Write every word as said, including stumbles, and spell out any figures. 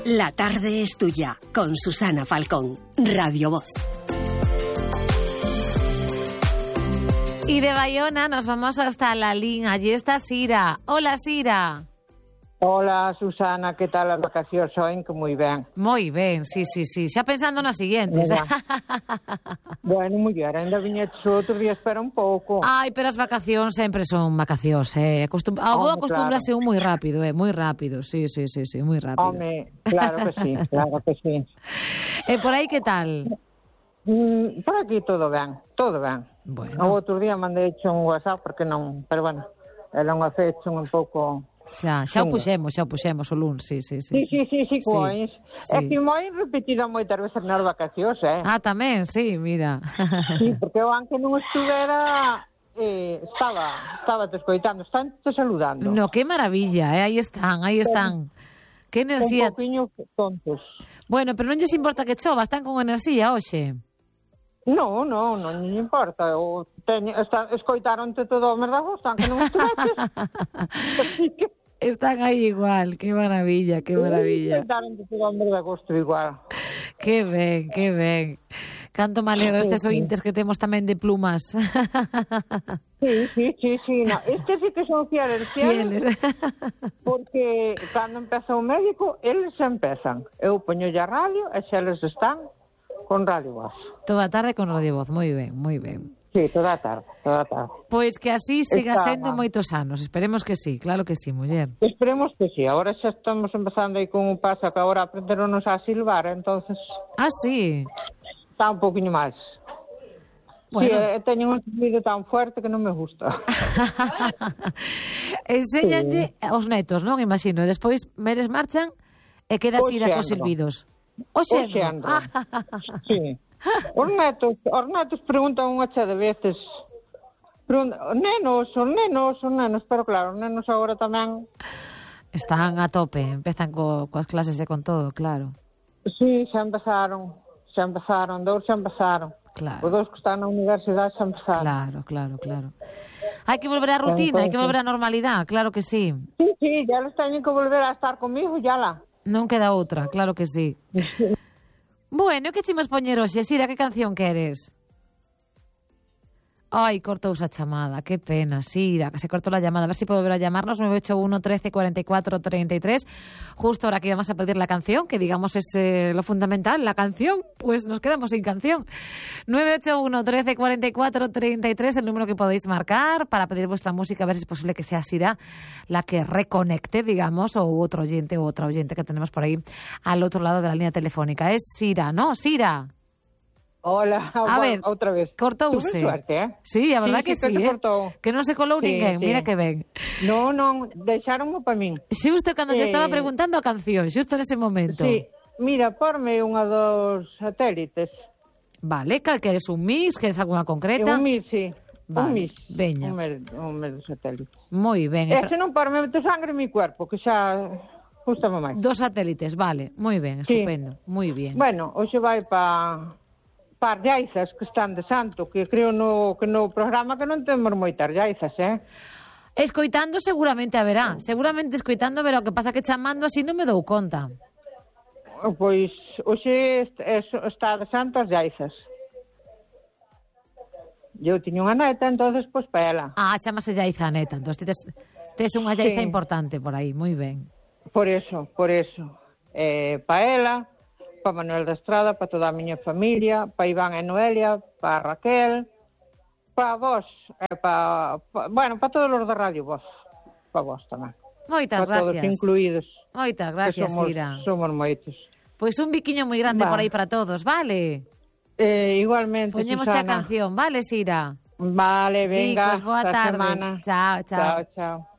La tarde es tuya, con Susana Falcón, Radio Voz. Y de Bayona nos vamos hasta Lalín. Allí está Sira. Hola, Sira. Hola, Susana, que tal as vacacións hoen? Que moi ben. Moi ben, sí, sí, sí. Xa pensando nas siguientes. Bueno, muller, ainda viñetes outro día, espera un pouco. Ai, pero as vacacións sempre son vacacións, eh. Acostum... A boa acostúmbrase un moi rápido, eh. Moi rápido, sí, sí, sí, sí, moi rápido. Home, claro que sí, claro que sí. E por aí que tal? Mm, por aquí todo ben, todo ben. Bueno. O outro día mandei hecho un WhatsApp, porque non, pero bueno, era unha fecha un pouco... Xa, xa o puxemos, xa o puxemos o luns, sí, sí, sí. Sí, sí, sí, sí, cois. Sí. É que moi repetido moitas veces nas vacacións, eh? Ah, tamén, sí, mira. Sí, porque eu anque non estuvera... Eh, estaba, estaba te escoitando, están te saludando. No, que maravilla, eh? Aí están, aí están. Que enerxía. Un poquinho tontos. Bueno, pero non lles importa que chova, están con enerxía hoxe. No, no, non lle importa. O teño, está, escoitaronte todo o merdagosto, aunque non estuveches. Así que... Están aí igual, que maravilla, que maravilla. Escoitaronte todo o merdagosto igual. Que ben, que ben. Canto me alegro estes sí, ointes que temos tamén de plumas. Sí, sí, sí, sí. No. Estes sí que son fieles, fieles. Fieles. Porque cando empeza o médico, eles empezan. Eu poño a radio e xa eles están con Radio Voz. Toda a tarde con Radio Voz, moi ben, moi ben. Sí, toda a tarde, toda a tarde. Pois que así siga Está... sendo moitos anos, esperemos que sí, claro que sí, muller. Esperemos que sí, agora xa estamos empezando aí con un paso que agora aprenderonos a silbar, entonces... Ah, sí? Está un poquinho máis. Bueno. Sí, teño un sonido tan fuerte que non me gusta. Enséñanlle sí. Aos netos, non? Imagino, e despois meres marchan e queda así da cos silbidos. O xenro. Sí. Os netos, os netos preguntan unha che de veces. Preguntan, nenos, os nenos, os nenos, pero claro, os nenos agora tamén están a tope, empezan co, coas clases e con todo, claro. Sí, xa empezaron, xa empezaron, dous xa empezaron. Claro. Os dous que están na universidade xa empezaron. Claro, claro, claro. Hai que volver á rutina, hai que volver á normalidade, claro que sí. Sí, sí, ya los teñen que volver a estar comigo, ya la. Non queda outra, claro que sí. Bueno, que chimos poñer hoxe? Sira, que canción queres? Ai, cortouse a chamada, que pena, Sira, que se cortou la llamada. A ver si puedo volver a llamarnos, nueve ocho uno, trece, cuarenta y cuatro, treinta y tres. Justo ahora que íbamos a pedir la canción, que digamos es eh, lo fundamental, la canción, pues nos quedamos sin canción. nueve ocho uno, trece, cuarenta y cuatro, treinta y tres, el número que podéis marcar para pedir vuestra música, a ver si es posible que sea Sira la que reconecte, digamos, o otro oyente o otra oyente que tenemos por ahí al otro lado de la línea telefónica. Es Sira, ¿no? Sira. Hola, a ver, outra vez. Cortouse. Tuve suerte, eh? Sí, a verdad sí, que sí, sí, que, eh? Que non se colou sí, ninguén, sí. Mira que ben. No, non, deixáronmo para min. Si usted cando eh... se estaba preguntando a canción, xusto nese momento. Sí, mira, porme unha dos satélites. Vale, cal que eres un mix, que es alguna concreta? Un mix, sí. Vale, un mix. Veña. Un mes, un mes de satélites. Moi ben. E se non porme meto sangre en mi cuerpo, que xa... Gústame máis. Dos satélites, vale. Moi ben, estupendo. Sí. Moi bien. Bueno, hoxe vai pa... par llaizas que están de santo, que creo no, que no programa que non temos moitas llaizas, eh? Escoitando seguramente haberá, seguramente escoitando haberá, o que pasa que chamando así non me dou conta. Pois hoxe está de santo as llaizas. Eu tiño unha neta, entonces pois pa ela. Ah, chamase llaiza a neta, entón tes, tes unha llaiza sí. importante por aí, moi ben. Por eso, por eso. Eh, pa ela, pa Manuel da Estrada, pa toda a miña familia, pa Iván e Noelia, pa Raquel, pa vos, eh, pa, pa, bueno, pa todos os da Radio Voz, pa vos tamén. Moitas pa gracias. Todos incluídos. Moitas gracias, somos, Sira. Somos moitos. Pois pues un biquiño moi grande Va. Por aí para todos, vale? Eh, igualmente, Poñemos a canción, vale, Sira? Vale, venga, Chicos, boa tarde. Semana. Chao, chao. Chao, chao.